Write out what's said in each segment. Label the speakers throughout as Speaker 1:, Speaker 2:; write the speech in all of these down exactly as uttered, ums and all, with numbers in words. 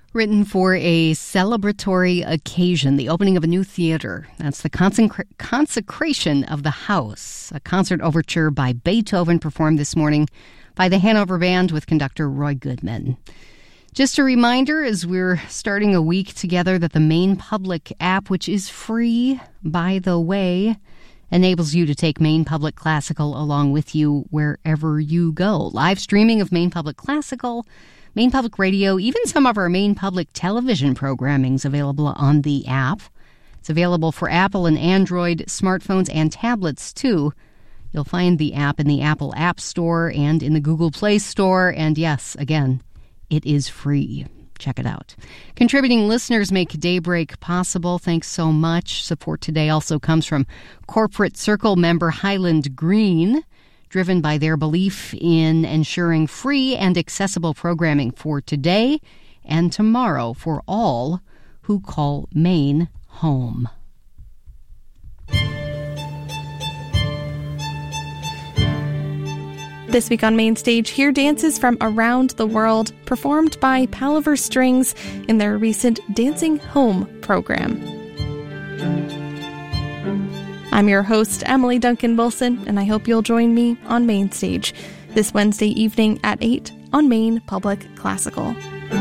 Speaker 1: Written for a celebratory occasion, the opening of a new theater. That's the consecra- Consecration of the House, a concert overture by Beethoven performed this morning by the Hanover Band with conductor Roy Goodman. Just a reminder, as we're starting a week together, that the Maine Public app, which is free, by the way, enables you to take Maine Public Classical along with you wherever you go. Live streaming of Maine Public Classical, Maine Public Radio, even some of our Maine Public television programming is available on the app. It's available for Apple and Android smartphones and tablets, too. You'll find the app in the Apple App Store and in the Google Play Store. And yes, again, it is free. Check it out. Contributing listeners make Daybreak possible. Thanks so much. Support today also comes from Corporate Circle member Highland Green, driven by their belief in ensuring free and accessible programming for today and tomorrow for all who call Maine home.
Speaker 2: This week on Main Stage, hear dances from around the world performed by Palaver Strings in their recent Dancing Home program. I'm your host, Emily Duncan Wilson, and I hope you'll join me on Main Stage this Wednesday evening at eight on Maine Public Classical.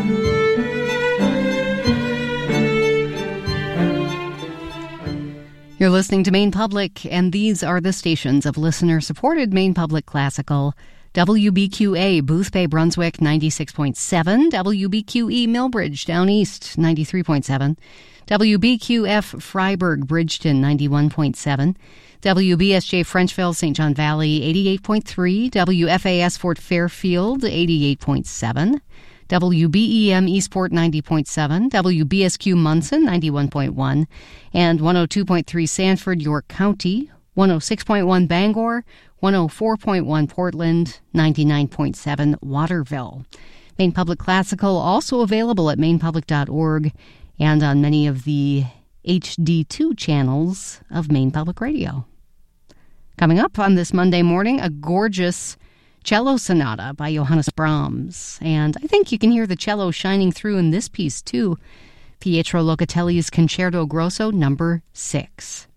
Speaker 1: You're listening to Maine Public, and these are the stations of listener-supported Maine Public Classical. W B Q A, Boothbay, Brunswick, ninety-six point seven. W B Q E, Millbridge, Down East, ninety-three point seven. W B Q F, Freiburg, Bridgeton, ninety-one point seven. W B S J, Frenchville, Saint John Valley, eighty-eight point three. W F A S, Fort Fairfield, eighty-eight point seven. W B E M, Eastport, ninety point seven. W B S Q, Munson, ninety-one point one. And one oh two point three, Sanford, York County, one oh six point one, Bangor, one oh four point one, Portland, ninety-nine point seven, Waterville. Maine Public Classical also available at maine public dot org and on many of the H D two channels of Maine Public Radio. Coming up on this Monday morning, a gorgeous cello sonata by Johannes Brahms. And I think you can hear the cello shining through in this piece, too. Pietro Locatelli's Concerto Grosso number six.